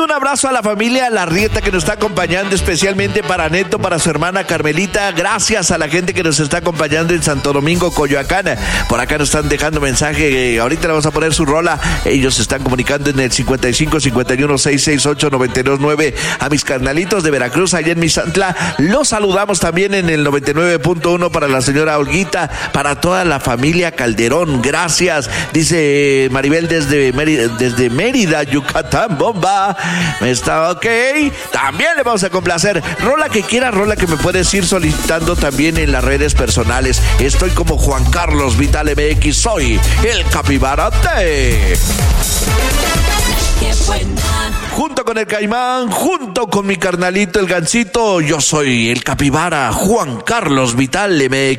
un abrazo a la familia Larrieta que nos está acompañando, especialmente para Neto, para su hermana Carmelita. Gracias a la gente que nos está acompañando en Santo Domingo, Coyoacán. Por acá nos están dejando mensaje. Ahorita le vamos a poner su rola. Ellos se están comunicando en el 55 51 668 929. A mis carnalitos de Veracruz, allá en Misantla, los saludamos también en el 99.1 para la señora Olguita, para toda la familia Calderón. Gracias. Dice Maribel desde Mérida, Yucatán, bomba. Está ok. También le vamos a complacer. Rola que quiera, rola que me puedes ir solicitando también en las redes personales. Estoy como Juan Carlos Vital MX. Soy el Capibarate. Qué buena. Junto con el Caimán, junto con mi carnalito el Gansito, yo soy el Capibara Juan Carlos Vital MX.